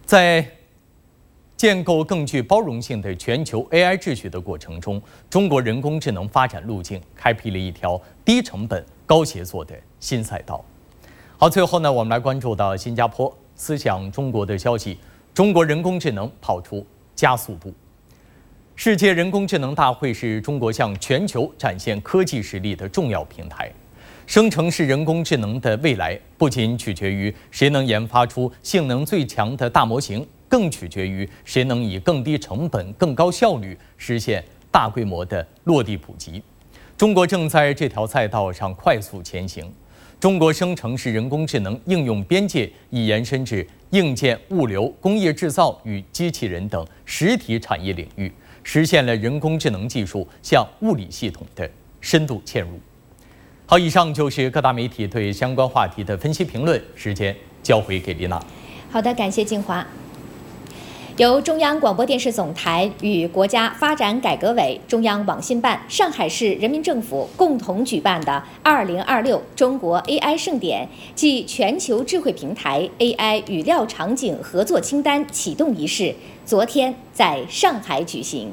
在建构更具包容性的全球 AI 秩序的过程中，中国人工智能发展路径开辟了一条低成本、高协作的新赛道。好，最后呢，我们来关注到新加坡思想中国的消息，中国人工智能跑出加速度。世界人工智能大会是中国向全球展现科技实力的重要平台。生成式人工智能的未来不仅取决于谁能研发出性能最强的大模型，更取决于谁能以更低成本、更高效率实现大规模的落地普及。中国正在这条赛道上快速前行。中国生成式人工智能应用边界已延伸至硬件、物流、工业制造与机器人等实体产业领域，实现了人工智能技术向物理系统的深度嵌入。好，以上就是各大媒体对相关话题的分析评论，时间交回给丽娜。 好的，感谢静华。由中央广播电视总台与国家发展改革委、中央网信办、上海市人民政府共同举办的2026中国 AI 盛典暨全球智慧平台 AI 语料场景合作清单启动仪式，昨天在上海举行。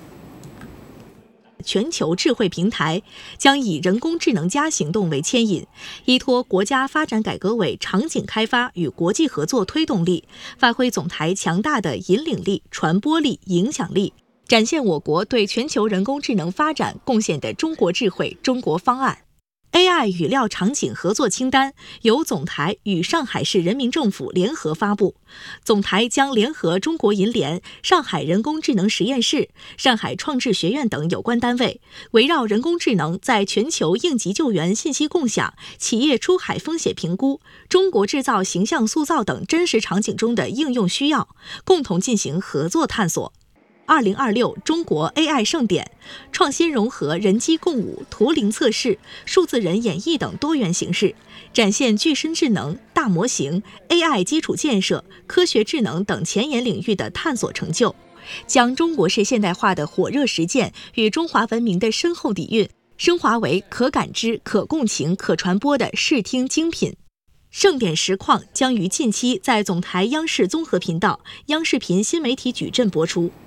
全球智慧平台将以人工智能+行动为牵引，依托国家发展改革委场景开发与国际合作推动力，发挥总台强大的引领力、传播力、影响力，展现我国对全球人工智能发展贡献的中国智慧、中国方案。AI 语料场景合作清单由总台与上海市人民政府联合发布，总台将联合中国银联、上海人工智能实验室、上海创智学院等有关单位，围绕人工智能在全球应急救援信息共享、企业出海风险评估、中国制造形象塑造等真实场景中的应用需要，共同进行合作探索。2026中国 AI 盛典，创新融合人机共舞、图灵测试、数字人演绎等多元形式，展现具身智能、大模型、AI 基础建设、科学智能等前沿领域的探索成就，将中国式现代化的火热实践与中华文明的深厚底蕴升华为可感知、可共情、可传播的视听精品。盛典实况将于近期在总台央视综合频道、央视频新媒体矩阵播出。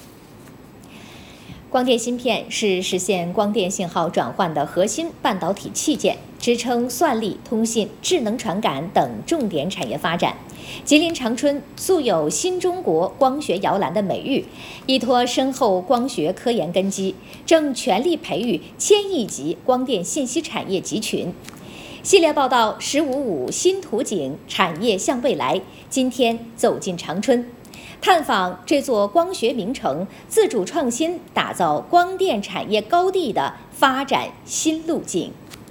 光电芯片是实现光电信号转换的核心半导体器件，支撑算力、通信、智能传感等重点产业发展。吉林长春素有新中国光学摇篮的美誉，依托深厚光学科研根基，正全力培育1000亿级光电信息产业集群。系列报道“15.5新图景，产业向未来”，今天走进长春，探访这座光学名城自主创新打造光电产业高地的发展新路径。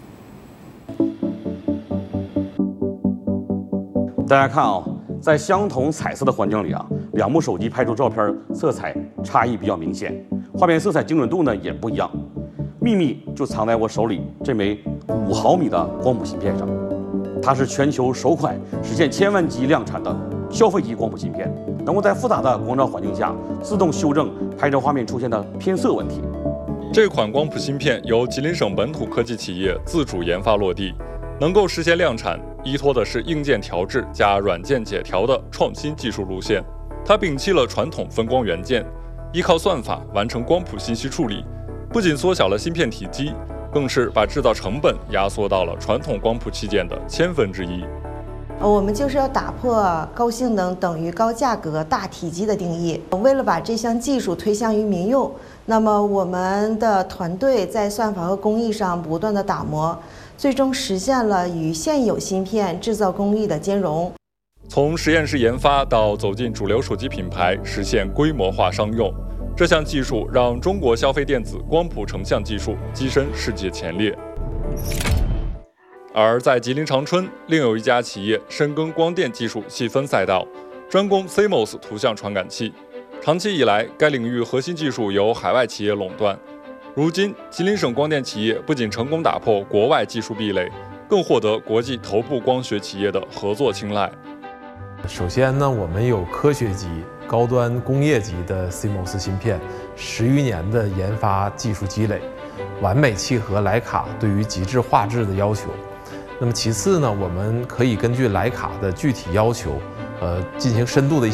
大家看啊，在相同彩色的环境里啊，两部手机拍出照片，色彩差异比较明显，画面色彩精准度呢也不一样。秘密就藏在我手里这枚5毫米的光谱芯片上，它是全球首款实现1000万级量产的消费级光谱芯片，能够在复杂的光照环境下自动修正拍照画面出现的偏色问题。 这款光谱芯片由吉林省本土科技企业自主研发落地，能够实现量产，依托的是硬件调制加软件解调的创新技术路线。它摒弃了传统分光元件，依靠算法完成光谱信息处理，不仅缩小了芯片体积，更是把制造成本压缩到了传统光谱器件的1/1000。 我们就是要打破高性能等于高价格、大体积的定义。为了把这项技术推向于民用，那么我们的团队在算法和工艺上不断的打磨，最终实现了与现有芯片制造工艺的兼容。 从实验室研发到走进主流手机品牌，实现规模化商用，这项技术让中国消费电子光谱成像技术跻身世界前列。而在吉林长春，另有一家企业深耕光电技术细分赛道，专攻 CMOS 图像传感器。长期以来，该领域核心技术由海外企业垄断。如今，吉林省光电企业不仅成功打破国外技术壁垒，更获得国际头部光学企业的合作青睐。 首先呢，我们有科学级、高端工业级的 CMOS 芯片，10余年的研发技术积累，完美契合徕卡对于极致画质的要求。那么其次呢，我们可以根据徕卡的具体要求，进行深度的